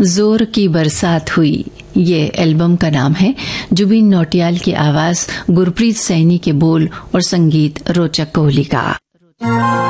जोर की बरसात हुई, ये एल्बम का नाम है। जुबिन नौटियाल की आवाज, गुरप्रीत सैनी के बोल और संगीत रोचक कोहली का।